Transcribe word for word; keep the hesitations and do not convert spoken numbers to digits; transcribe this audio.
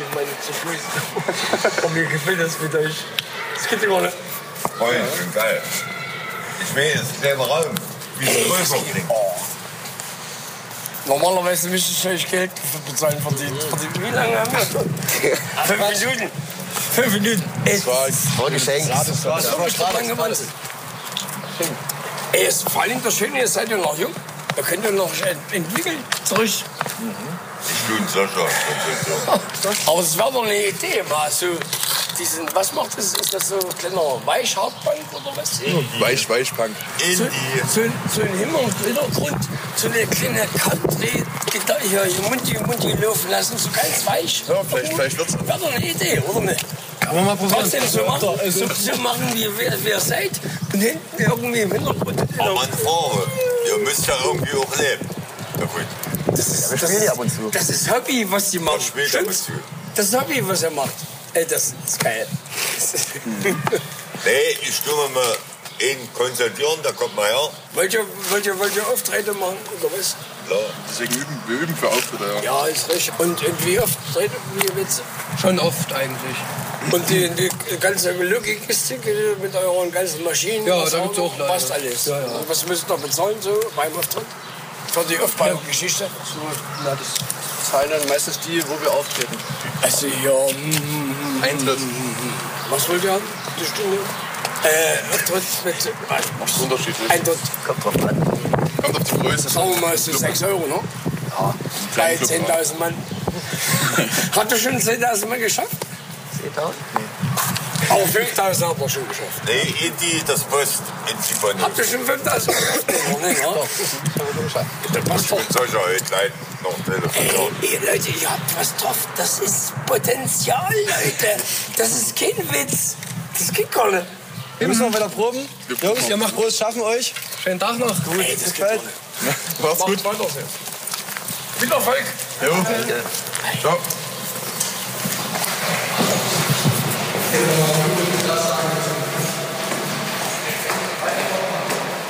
ich meine zu Fuß. Und mir gefällt das mit euch. Das geht immer nicht. Voll, schön geil. Ich will jetzt kleiner Raum. Wie viel größer klingt. Normalerweise müsste ich euch Geld dafür bezahlen für die, für die. Wie lange haben wir? Fünf Minuten. Fünf Minuten. Das war vorgeschenkt. Das war lang gemacht. Ey, ist vor allem das Schöne, ihr seid ja noch jung. Da könnt ihr noch entwickeln. Zurück. Ich tue Sascha. Aber es wäre doch eine Idee, mal so diesen, was macht das? Ist das so ein kleiner Weichhartbank oder was? Weich, Weichbank. So, so, so ein Hintergrund, so eine kleine Country, hier Mundi, Mundi laufen lassen, so ganz weich. Ja, vielleicht, vielleicht wird's. Wäre doch eine Idee, oder nicht? Kann man mal probieren. Trotzdem so machen, so, so machen wie wer, wer seid und hinten irgendwie im Hintergrund. Aber an Farbe. Ihr müsst ja irgendwie auch leben. Ja, gut. Das ist, Wir das, spielen ja ab und zu. das ist Hobby, was sie machen. Man spielt ab und zu. Das ist Hobby, was er macht. Ey, das ist geil. Nee, ich tue mir mal einen konsultieren, da kommt mal her. Wollt ihr, wollt ihr, wollt ihr Auftritte machen oder was? Klar. Deswegen üben wir üben für Auftritte, ja. Ja, ist richtig. Und, und wie oft treten wir Witze? Schon oft eigentlich. Und die, die ganze Logikkiste mit euren ganzen Maschinen? Ja, was da gibt's auch Leute. Passt alles. Ja, ja. Und was müsst ihr bezahlen so beim Auftritt? Für die Aufbaugeschichte? So, na, das zahlen dann meistens die, wo wir auftreten. Also ja, mm, Eintritt. was wollt ihr haben? Die Stunde? Äh, Auftritt mit was? Unterschiedlich. Eintritt. Kommt drauf an. Kommt auf die Größe. Sagen wir mal so sechs Euro, ne? Ja. Bei zehntausend Mann. Habt ihr schon zehntausend Mann geschafft? zehntausend? Nee. Aber fünftausend habt ihr schon geschafft. Nee, in die, das Post, in Zypern. Habt ihr schon fünftausend geschafft? Nee, ja. Das passt doch. Mit solcher heute noch telefonieren. Ey, ihr Leute, ihr habt was drauf. Das ist Potenzial, Leute. Das ist kein Witz. Das geht gar nicht. Wir müssen noch weiter proben. Jungs, ihr macht groß schaffen euch. Schönen Tag noch. Gut. Ey, das geht gar nicht. Macht's gut. Macht weiter so. Viel Erfolg. Jo. Ciao.